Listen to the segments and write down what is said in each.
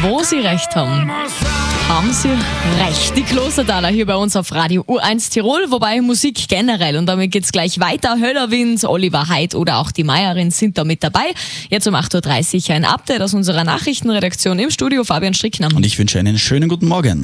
wo Sie recht haben. Haben Sie recht. Die Klostertaler hier bei uns auf Radio U1 Tirol, wobei Musik generell. Und damit geht's gleich weiter. Höllerwind, Oliver Heid oder auch die Meierin sind da mit dabei. Jetzt um 8.30 Uhr ein Update aus unserer Nachrichtenredaktion im Studio. Fabian Strickner. Und ich wünsche einen schönen guten Morgen.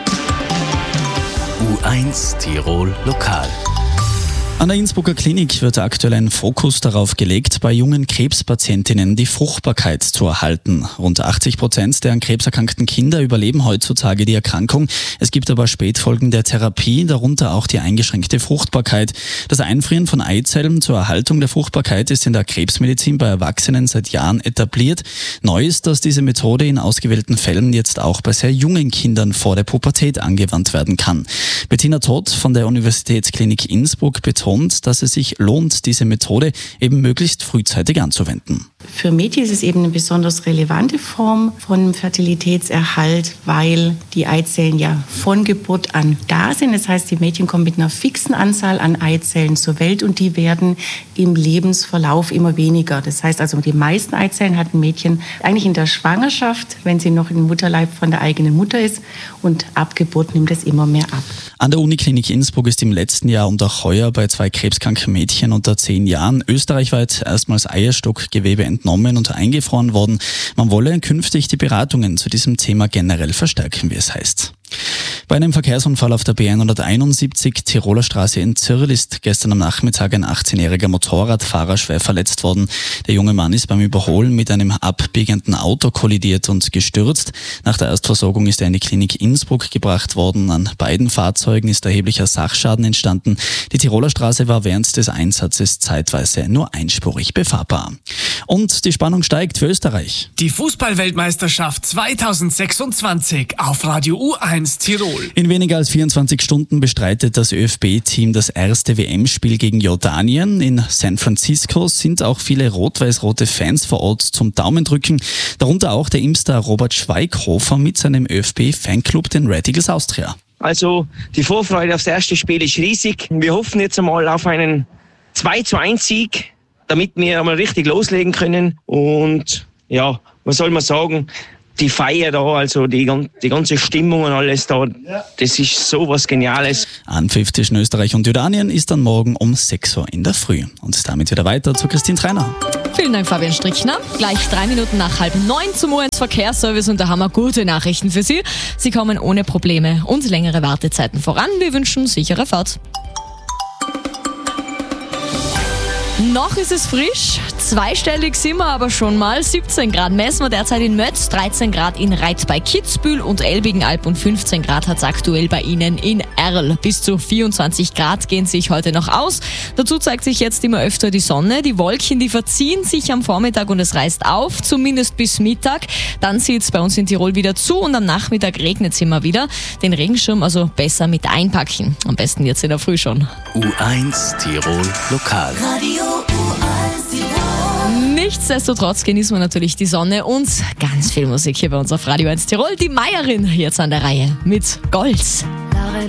U1 Tirol Lokal. An der Innsbrucker Klinik wird aktuell ein Fokus darauf gelegt, bei jungen Krebspatientinnen die Fruchtbarkeit zu erhalten. Rund 80% der an Krebs erkrankten Kinder überleben heutzutage die Erkrankung. Es gibt aber Spätfolgen der Therapie, darunter auch die eingeschränkte Fruchtbarkeit. Das Einfrieren von Eizellen zur Erhaltung der Fruchtbarkeit ist in der Krebsmedizin bei Erwachsenen seit Jahren etabliert. Neu ist, dass diese Methode in ausgewählten Fällen jetzt auch bei sehr jungen Kindern vor der Pubertät angewandt werden kann. Bettina Todt von der Universitätsklinik Innsbruck betont, dass es sich lohnt, diese Methode eben möglichst frühzeitig anzuwenden. Für Mädchen ist es eben eine besonders relevante Form von Fertilitätserhalt, weil die Eizellen ja von Geburt an da sind. Das heißt, die Mädchen kommen mit einer fixen Anzahl an Eizellen zur Welt und die werden im Lebensverlauf immer weniger. Das heißt also, die meisten Eizellen hat ein Mädchen eigentlich in der Schwangerschaft, wenn sie noch im Mutterleib von der eigenen Mutter ist, und ab Geburt nimmt es immer mehr ab. An der Uniklinik Innsbruck ist im letzten Jahr und auch heuer bei 2 krebskranken Mädchen unter 10 Jahren österreichweit erstmals Eierstockgewebe entnommen und eingefroren worden. Man wolle künftig die Beratungen zu diesem Thema generell verstärken, wie es heißt. Bei einem Verkehrsunfall auf der B171 Tiroler Straße in Zirl ist gestern am Nachmittag ein 18-jähriger Motorradfahrer schwer verletzt worden. Der junge Mann ist beim Überholen mit einem abbiegenden Auto kollidiert und gestürzt. Nach der Erstversorgung ist er in die Klinik Innsbruck gebracht worden. An beiden Fahrzeugen ist erheblicher Sachschaden entstanden. Die Tiroler Straße war während des Einsatzes zeitweise nur einspurig befahrbar. Und die Spannung steigt für Österreich. Die Fußball-Weltmeisterschaft 2026 auf Radio U1 Tirol. In weniger als 24 Stunden bestreitet das ÖFB-Team das erste WM-Spiel gegen Jordanien. In San Francisco sind auch viele rot-weiß-rote Fans vor Ort zum Daumendrücken. Darunter auch der Imstar Robert Schweighofer mit seinem ÖFB-Fanclub, den Red Eagles Austria. Also die Vorfreude aufs erste Spiel ist riesig. Wir hoffen jetzt einmal auf einen 2:1-Sieg, damit wir einmal richtig loslegen können. Und ja, was soll man sagen? Die Feier da, also die ganze Stimmung und alles da, das ist sowas Geniales. Anpfiff zwischen Österreich und Jordanien ist dann morgen um 6 Uhr in der Früh. Und damit wieder weiter zu Christine Treiner. Vielen Dank, Fabian Strickner. Gleich 3 Minuten nach 8:30 zum U1 Verkehrsservice und da haben wir gute Nachrichten für Sie. Sie kommen ohne Probleme und längere Wartezeiten voran. Wir wünschen sichere Fahrt. Noch ist es frisch, zweistellig sind wir aber schon mal. 17 Grad messen wir derzeit in Mötz, 13 Grad in Reit bei Kitzbühel und Elbigenalb und 15 Grad hat es aktuell bei Ihnen in Erl. Bis zu 24 Grad gehen sich heute noch aus. Dazu zeigt sich jetzt immer öfter die Sonne. Die Wolken, die verziehen sich am Vormittag und es reißt auf, zumindest bis Mittag. Dann zieht es bei uns in Tirol wieder zu und am Nachmittag regnet es immer wieder. Den Regenschirm also besser mit einpacken. Am besten jetzt in der Früh schon. U1 Tirol Lokal. Radio U1 Tirol. Nichtsdestotrotz genießen wir natürlich die Sonne und ganz viel Musik hier bei uns auf Radio 1 Tirol. Die Meierin jetzt an der Reihe mit Gold.